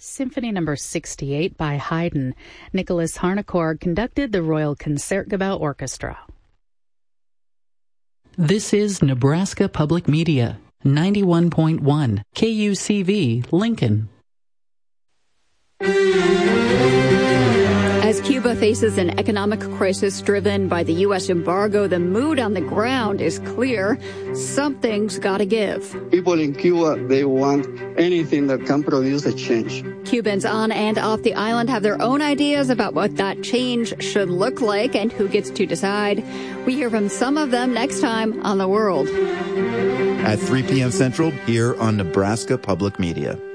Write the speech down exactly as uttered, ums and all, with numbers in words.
Symphony Number sixty-eight by Haydn. Nicholas Harnoncourt conducted the Royal Concertgebouw Orchestra. This is Nebraska Public Media, ninety-one point one, K U C V, Lincoln. As Cuba faces an economic crisis driven by the U S embargo, the mood on the ground is clear. Something's got to give. People in Cuba, they want anything that can produce a change. Cubans on and off the island have their own ideas about what that change should look like and who gets to decide. We hear from some of them next time on The World. At three p.m. Central, here on Nebraska Public Media.